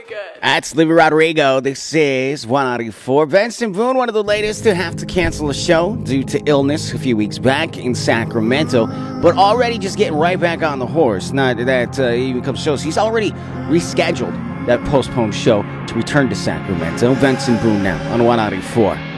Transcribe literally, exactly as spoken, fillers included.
good. That's Livy Rodrigo. This is one ninety-four. Benson Boone, one of the latest to have to cancel a show due to illness a few weeks back in Sacramento, but already just getting right back on the horse. Not that uh, he even comes shows. He's already rescheduled that postponed show to return to Sacramento. Benson Boone now on one ninety-four.